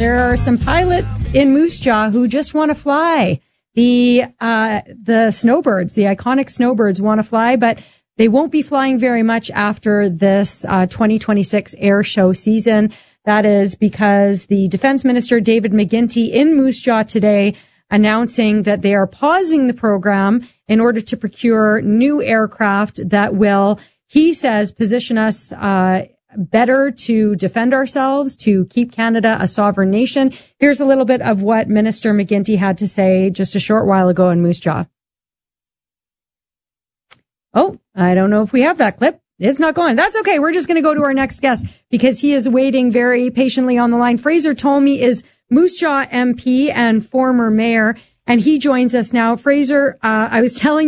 there are some pilots in Moose Jaw who just want to fly. The snowbirds, the iconic snowbirds, want to fly, but they won't be flying very much after this 2026 air show season. That is because the Defense Minister, David McGuinty, in Moose Jaw today announcing that they are pausing the program in order to procure new aircraft that will, he says, position us better to defend ourselves, to keep Canada a sovereign nation. Here's a little bit of what Minister McGuinty had to say just a short while ago in Moose Jaw. Oh, I don't know if we have that clip. It's not going. That's okay. We're just going to go to our next guest because he is waiting very patiently on the line. Fraser Tolmie is Moose Jaw MP and former mayor, and he joins us now. Fraser, I was telling